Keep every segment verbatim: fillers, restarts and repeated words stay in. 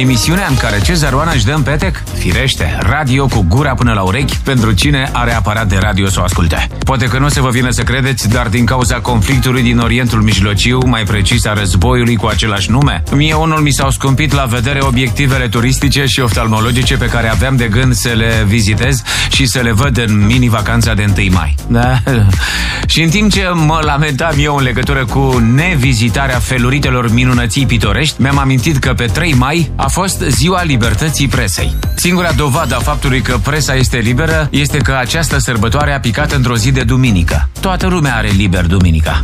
Emisiunea în care Cezar Oana își dă în petec? Firește, radio cu gura până la urechi pentru cine are aparat de radio să o asculte. Poate că nu o să vă vină să credeți, dar din cauza conflictului din Orientul Mijlociu, mai precis a războiului cu același nume, mie unul mi s-au scumpit la vedere obiectivele turistice și oftalmologice pe care aveam de gând să le vizitez și să le văd în mini-vacanța de întâi mai. Da? Și în timp ce mă lamentam eu în legătură cu nevizitarea feluritelor minunății pitorești, mi-am amintit că pe trei mai a fost ziua libertății presei. Singura dovadă a faptului că presa este liberă este că această sărbătoare a picat într-o zi de duminică. Toată lumea are liber duminica.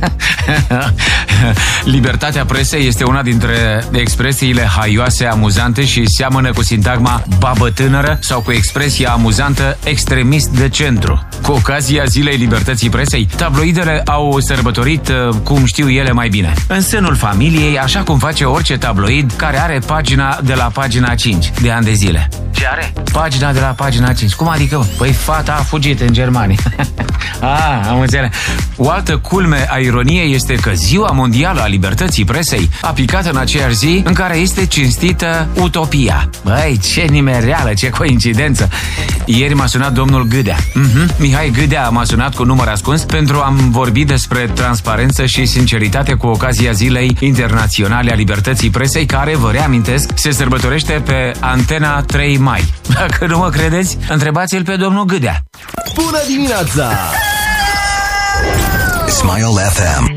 Libertatea presei este una dintre expresiile haioase, amuzante și seamănă cu sintagma babă tânără sau cu expresia amuzantă extremist de centru. Cu ocazia Zilei Libertății Presei, tabloidele au sărbătorit cum știu ele mai bine. În sânul familiei, așa cum face orice tabloid care are pagina de la pagina cinci de ani de zile. Ce are? Pagina de la pagina cinci. Cum adică? Păi fata a fugit în Germania. Ah, am înțeles. O altă culme a ironiei este că Ziua Mondială a Libertății Presei a picat în aceeași zi în care este cinstită utopia. Băi, ce nimereală, ce coincidență. Ieri m-a sunat domnul Gâdea. uh-huh. Mihai Gâdea m-a sunat cu număr ascuns pentru a-mi vorbi despre transparență și sinceritate cu ocazia Zilei Internaționale a Libertății Presei, care, vă reamintesc, se sărbătorește pe Antena trei mai. Dacă nu mă credeți, întrebați-l pe domnul Gâdea. Bună dimineața! Smile F M.